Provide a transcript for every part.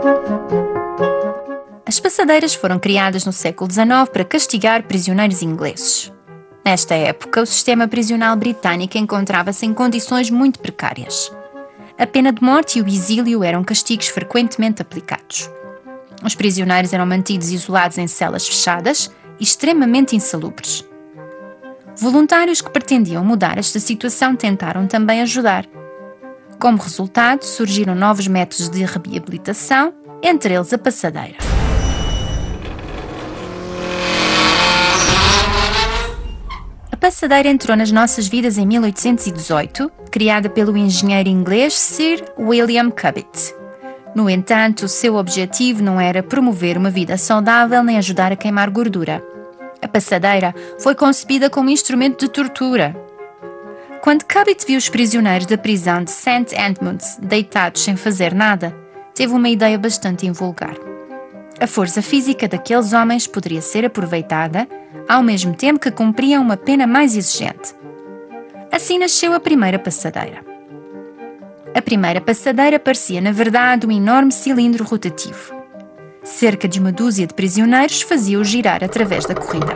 As passadeiras foram criadas no século XIX para castigar prisioneiros ingleses. Nesta época, o sistema prisional britânico encontrava-se em condições muito precárias. A pena de morte e o exílio eram castigos frequentemente aplicados. Os prisioneiros eram mantidos isolados em celas fechadas e extremamente insalubres. Voluntários que pretendiam mudar esta situação tentaram também ajudar. Como resultado, surgiram novos métodos de reabilitação, entre eles a passadeira. A passadeira entrou nas nossas vidas em 1818, criada pelo engenheiro inglês Sir William Cubitt. No entanto, o seu objetivo não era promover uma vida saudável nem ajudar a queimar gordura. A passadeira foi concebida como instrumento de tortura. Quando Cubitt viu os prisioneiros da prisão de St. Edmunds deitados sem fazer nada, teve uma ideia bastante invulgar. A força física daqueles homens poderia ser aproveitada, ao mesmo tempo que cumpriam uma pena mais exigente. Assim nasceu a primeira passadeira. A primeira passadeira parecia, na verdade, um enorme cilindro rotativo. Cerca de uma dúzia de prisioneiros fazia-o girar através da corrida.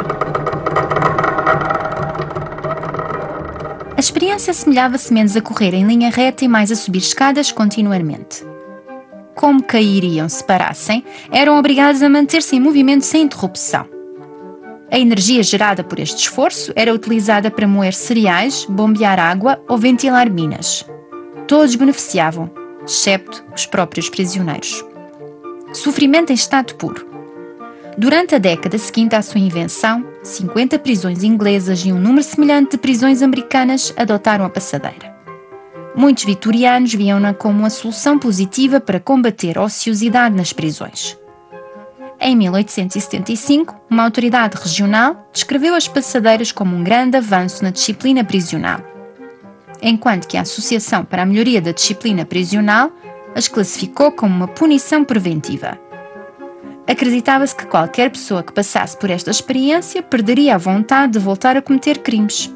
A experiência assemelhava-se menos a correr em linha reta e mais a subir escadas continuamente. Como cairiam se parassem, eram obrigados a manter-se em movimento sem interrupção. A energia gerada por este esforço era utilizada para moer cereais, bombear água ou ventilar minas. Todos beneficiavam, excepto os próprios prisioneiros. Sofrimento em estado puro. Durante a década seguinte à sua invenção, 50 prisões inglesas e um número semelhante de prisões americanas adotaram a passadeira. Muitos vitorianos viam-na como uma solução positiva para combater a ociosidade nas prisões. Em 1875, uma autoridade regional descreveu as passadeiras como um grande avanço na disciplina prisional, enquanto que a Associação para a Melhoria da Disciplina Prisional as classificou como uma punição preventiva. Acreditava-se que qualquer pessoa que passasse por esta experiência perderia a vontade de voltar a cometer crimes.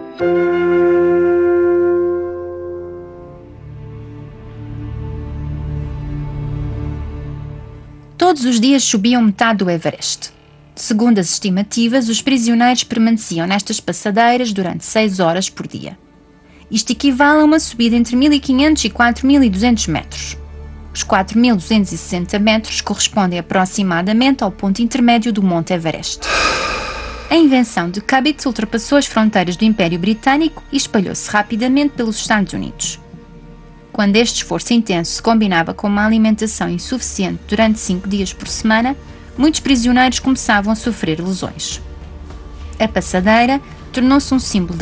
Todos os dias subiam metade do Everest. Segundo as estimativas, os prisioneiros permaneciam nestas passadeiras durante 6 horas por dia. Isto equivale a uma subida entre 1.500 e 4.200 metros. Os 4.260 metros correspondem aproximadamente ao ponto intermédio do Monte Everest. A invenção de Cubitt ultrapassou as fronteiras do Império Britânico e espalhou-se rapidamente pelos Estados Unidos. Quando este esforço intenso se combinava com uma alimentação insuficiente durante 5 dias por semana, muitos prisioneiros começavam a sofrer lesões. A passadeira tornou-se um símbolo